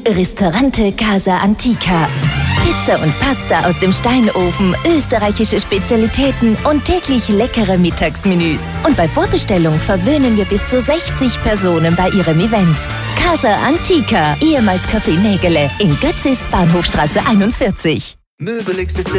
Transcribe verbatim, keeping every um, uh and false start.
Ristorante Casa Antica. Pizza und Pasta aus dem Steinofen, österreichische Spezialitäten und täglich leckere Mittagsmenüs. Und bei Vorbestellung verwöhnen wir bis zu sechzig Personen bei Ihrem Event. Casa Antica, ehemals Café Nägele, in Götzis, Bahnhofstraße einundvierzig. Möbelix ist